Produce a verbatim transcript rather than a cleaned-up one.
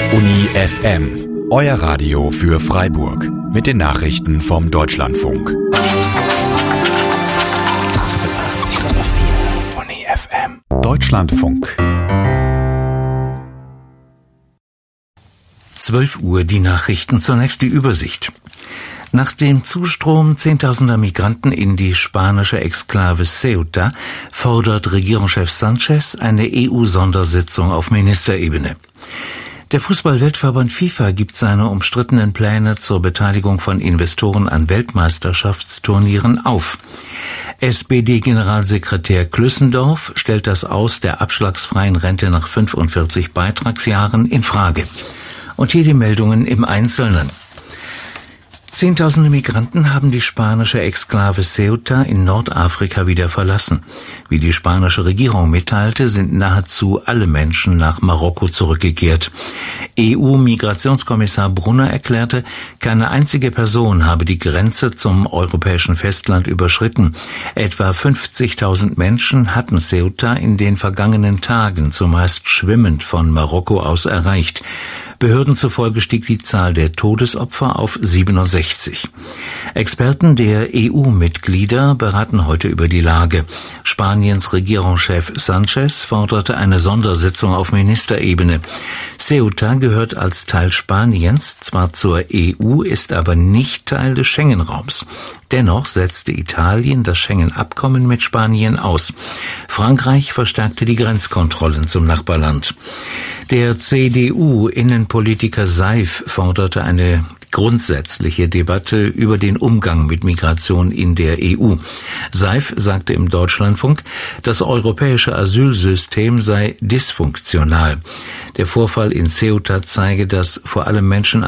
Uni F M, euer Radio für Freiburg. Mit den Nachrichten vom Deutschlandfunk. achtundachtzig Komma vier Uni F M. Deutschlandfunk. zwölf Uhr die Nachrichten, zunächst die Übersicht. Nach dem Zustrom zehntausender Migranten in die spanische Exklave Ceuta fordert Regierungschef Sanchez eine E U-Sondersitzung auf Ministerebene. Der Fußball-Weltverband FIFA gibt seine umstrittenen Pläne zur Beteiligung von Investoren an Weltmeisterschaftsturnieren auf. S P D-Generalsekretär Klüssendorf stellt das Aus der abschlagsfreien Rente nach fünfundvierzig Beitragsjahren in Frage. Und hier die Meldungen im Einzelnen. Zehntausende Migranten haben die spanische Exklave Ceuta in Nordafrika wieder verlassen. Wie die spanische Regierung mitteilte, sind nahezu alle Menschen nach Marokko zurückgekehrt. E U-Migrationskommissar Brunner erklärte, keine einzige Person habe die Grenze zum europäischen Festland überschritten. Etwa fünfzigtausend Menschen hatten Ceuta in den vergangenen Tagen zumeist schwimmend von Marokko aus erreicht. Behörden zufolge stieg die Zahl der Todesopfer auf siebenundsechzig. Experten der E U-Mitglieder beraten heute über die Lage. Spaniens Regierungschef Sanchez forderte eine Sondersitzung auf Ministerebene. Ceuta gehört als Teil Spaniens zwar zur E U, ist aber nicht Teil des Schengen-Raums. Dennoch setzte Italien das Schengen-Abkommen mit Spanien aus. Frankreich verstärkte die Grenzkontrollen zum Nachbarland. Der C D U-Innenpolitiker Seif forderte eine grundsätzliche Debatte über den Umgang mit Migration in der E U. Seif sagte im Deutschlandfunk, das europäische Asylsystem sei dysfunktional. Der Vorfall in Ceuta zeige, dass vor allem Menschen